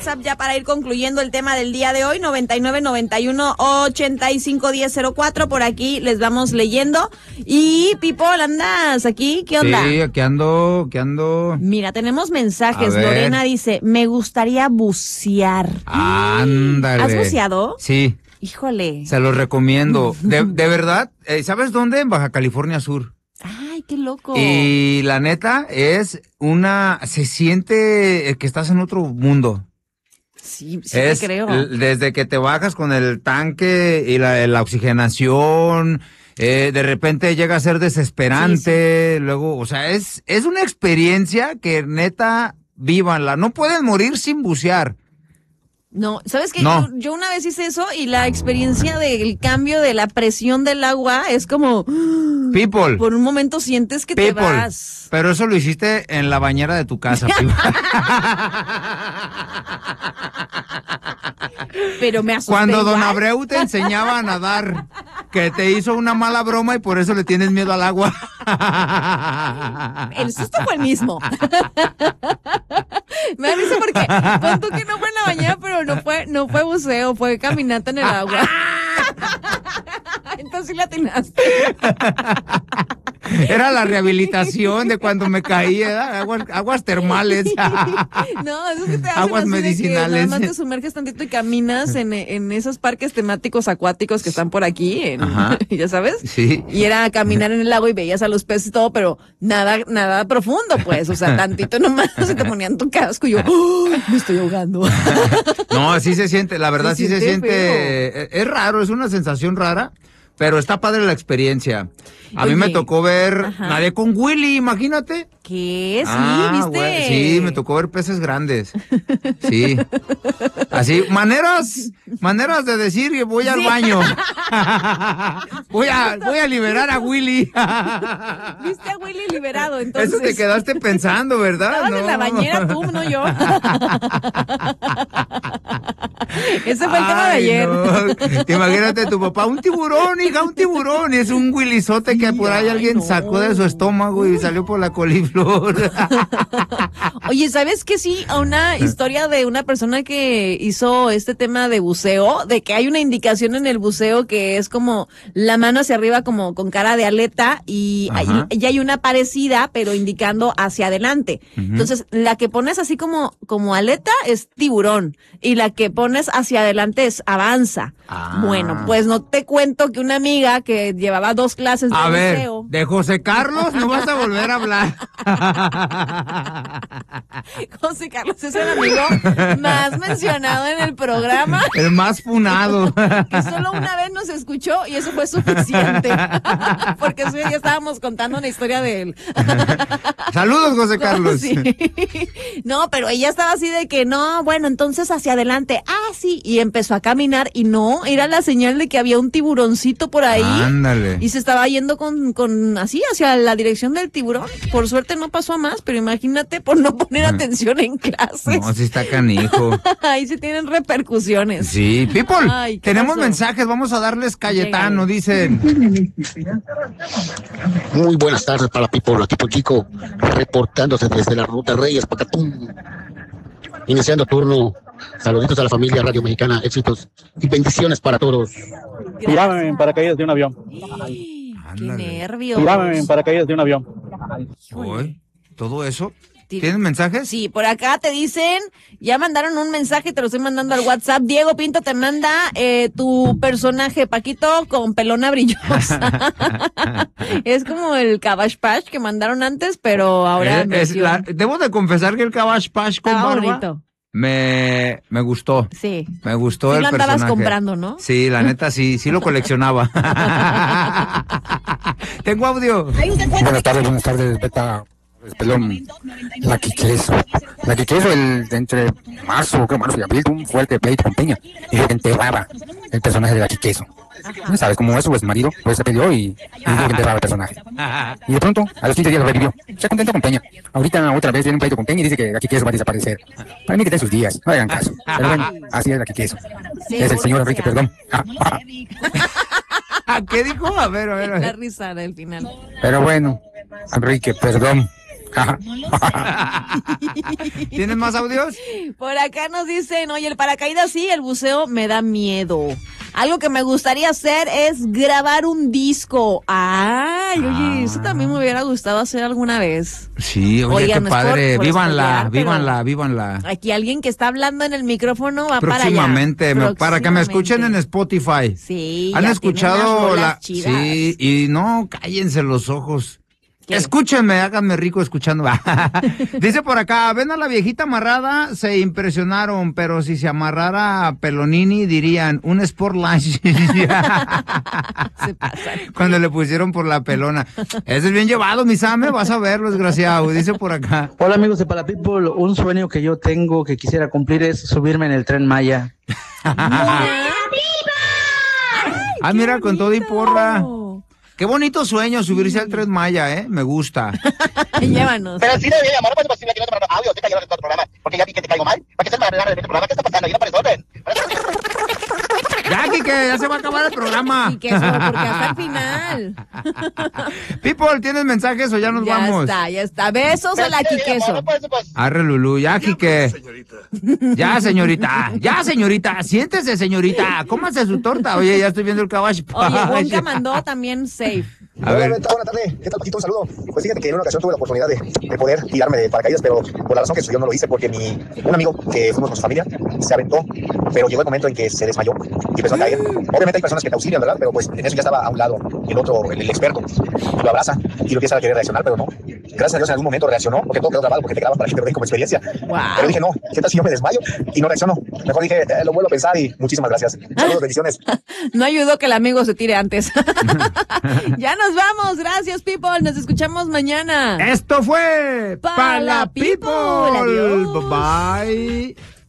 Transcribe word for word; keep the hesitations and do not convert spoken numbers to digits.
WhatsApp ya para ir concluyendo el tema del día de hoy, noventa y nueve, noventa y uno, ochenta y cinco, diez, cero cuatro. Por aquí les vamos leyendo. Y People, ¿andas aquí? ¿Qué onda? Sí, aquí ando, aquí ando. Mira, tenemos mensajes. Lorena dice, me gustaría bucear. Ándale. ¿Has buceado? Sí. Híjole. Se los recomiendo. De, de verdad, eh, ¿sabes dónde? En Baja California Sur. Ay, qué loco. Y la neta es una, se siente que estás en otro mundo. Sí, sí es, te creo. Desde que te bajas con el tanque y la, la oxigenación, eh, de repente llega a ser desesperante, sí, sí. Luego, o sea, es, es una experiencia que neta, vívanla. No pueden morir sin bucear. No, ¿sabes qué? No. Yo, yo una vez hice eso y la experiencia del cambio de la presión del agua es como... People. Por un momento sientes que People. te vas. Pero eso lo hiciste en la bañera de tu casa, People. Pero me asusté. Cuando Don igual. Abreu te enseñaba a nadar, que te hizo una mala broma y por eso le tienes miedo al agua. El susto fue el mismo. Me da risa porque pon tú que no fue en la bañera, pero no fue, no fue buceo, fue caminata en el agua. Entonces sí la atinaste. Era la rehabilitación de cuando me caí, ¿eh? aguas, aguas termales. No, eso es que te hacen aguas así medicinales. De que nada más te sumerges tantito y caminas en, en esos parques temáticos acuáticos que están por aquí, en, ya sabes. Sí. Y era caminar en el lago y veías a los peces y todo, pero nada, nada profundo, pues. O sea, tantito nomás se te ponían tu casco y yo, ¡oh, me estoy ahogando! No, sí se siente, la verdad se sí siente se siente. feo. Es raro, es una sensación rara. Pero está padre la experiencia. A Oye, mí me tocó ver, ajá. nadé con Willy, imagínate. ¿Qué? Sí, ah, ¿viste? Güey, sí, me tocó ver peces grandes. Sí. Así, maneras, maneras de decir que voy al sí. baño. voy a, voy a liberar a Willy. ¿Viste a Willy liberado? Entonces. Eso te quedaste pensando, ¿verdad? Estabas no. en la bañera tú, no yo. Ese fue el tema de Ay, ayer. No. Imagínate tu papá, un tiburón, hija, un tiburón. Y es un Willyzote que por ahí Ay, alguien no. sacó de su estómago y salió por la coliflor. Oye, ¿sabes qué? Sí, a una historia de una persona que hizo este tema de buceo, de que hay una indicación en el buceo que es como la mano hacia arriba como con cara de aleta y hay, ya hay una parecida, pero indicando hacia adelante. Uh-huh. Entonces, la que pones así como, como aleta es tiburón y la que pones hacia adelante es avanza. Ah. Bueno, pues no te cuento que una amiga que llevaba dos clases de a buceo. Ver, de José Carlos no vas a volver a hablar. José Carlos es el amigo más mencionado en el programa. El más funado. Que solo una vez nos escuchó y eso fue suficiente. Porque ese día estábamos contando una historia de él. Saludos, José Carlos. Sí. No, pero ella estaba así de que no, bueno, entonces hacia adelante. Ah, sí. Y empezó a caminar y no, era la señal de que había un tiburoncito por ahí. Ándale. Y se estaba yendo con, con así hacia la dirección del tiburón. Por suerte no pasó a más, pero imagínate por no poner atención en clases. No, sí está canijo. Ahí sí tienen repercusiones. Sí, people, Ay, tenemos pasó? mensajes, vamos a darles Cayetano, dicen. Muy buenas tardes para people, aquí por Chico, reportándose desde la Ruta Reyes, Pacatún. Iniciando turno, saluditos a la familia Radio Mexicana, éxitos y bendiciones para todos. Tirábame en paracaídas de un avión. Ay, ¡qué nervios! Tirábame en paracaídas de un avión. Uy, ¿todo eso? ¿Tienes mensajes? Sí, por acá te dicen, ya mandaron un mensaje, te lo estoy mandando al WhatsApp. Diego Pinto te manda eh, tu personaje, Paquito, con pelona brillosa. Es como el Cabash Pash que mandaron antes, pero ahora... Eh, es la, debo de confesar que el Cabash Pash con Estaba barba bonito. Me, me gustó. Sí. Me gustó sí el lo andabas personaje. comprando, ¿no? Sí, la neta sí, sí lo coleccionaba. Tengo audio. Buenas tardes, buenas tardes, Beta. Pelón, la Quiqueso, la Quiqueso el de entre marzo, creo marzo y abril, un fuerte pleito con Peña y se enterraba el personaje de la Quiqueso. ¿No sabes cómo eso? Pues marido, pues se peleó y, y dijo que enterraba el personaje. Y de pronto, a los quince días lo revivió. Se contentó con Peña. Ahorita otra vez tiene un pleito con Peña y dice que la Quiqueso va a desaparecer. Para mí que tiene sus días, no hagan caso. Pero bueno, así es la Quiqueso. Es el señor Enrique, perdón. ¿Qué dijo? A ver, a ver, a ver. La risa del final. Pero bueno, Enrique, perdón. ¿Tienes más audios? Por acá nos dicen, oye, el paracaídas sí, el buceo me da miedo. Algo que me gustaría hacer es grabar un disco. Ay, oye, Ah. eso también me hubiera gustado hacer alguna vez. Sí, oye, Oigan, qué no es por- padre. por vívanla, spoilear, pero- vívanla, vívanla. Aquí alguien que está hablando en el micrófono va para allá. Próximamente, me- para que me escuchen en Próximamente. Spotify. Sí, ¿Han ya escuchado tiene unas rolas la? chidas. Sí, y no, cállense los ojos. ¿Qué? Escúchenme, háganme rico escuchando. Dice por acá, ven a la viejita amarrada, se impresionaron, pero si se amarrara a Pelonini dirían, un Sport Lunch. Se pasan. Cuando le pusieron por la pelona. Ese es bien llevado, mi Same, vas a verlo, desgraciado. Dice por acá. Hola amigos de Para People, un sueño que yo tengo que quisiera cumplir es subirme en el Tren Maya. Ah, mira, con todo y porra. Qué bonito sueño subirse al Tren Maya, ¿eh? Me gusta. Llévanos. Pero sí debería llamar, no puede ser posible que no te mandaron audio, te cayeron en todo el programa, porque ya vi que te caigo mal. ¿Para qué estás mal en el programa? ¿Qué está pasando? Ya no pones orden. Ya, Kike, ya se va a acabar el programa. Y que eso, porque hasta el final. People, ¿tienes mensajes o ya nos ya vamos? está, ya está. Besos a la Quiqueso. Arre, Lulú, ya, Kike. Ya, señorita. Ya, señorita. Siéntese, señorita. Cómase su torta. Oye, ya estoy viendo el caballo. Oye, Wonka mandó también safe. A ver. Hola, buena tarde. ¿Qué tal, Paquito? Un saludo. Pues fíjate que en una ocasión tuve la oportunidad de, de poder tirarme de paracaídas, pero por la razón que yo no lo hice, porque mi, un amigo que fuimos con su familia se aventó, pero llegó el momento en que se desmayó y empezó a caer. Obviamente hay personas que te auxilian, ¿verdad? Pero pues en eso ya estaba a un lado el otro, el, el experto, y lo abraza y lo empieza a querer reaccionar, pero no. Gracias a Dios en algún momento reaccionó, porque todo quedó grabado, porque te graban para que te lo den como experiencia. Wow. Pero dije, no, ¿qué tal si yo me desmayo y no reacciono? Mejor dije, eh, lo vuelvo a pensar y muchísimas gracias. Saludos, bendiciones. No ayudó que el amigo se tire antes. Ya nos vamos. Gracias, people. Nos escuchamos mañana. Esto fue Pa' la People. Adiós. Bye bye.